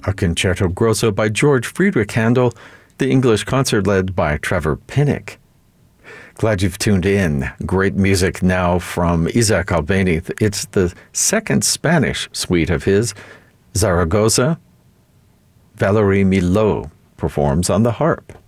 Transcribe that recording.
a concerto grosso by George Friedrich Handel, the English concert led by Trevor Pinnock. Glad you've tuned in. Great music now from Isaac Albéniz. It's the second Spanish suite of his, Zaragoza. Valerie Milot performs on the harp.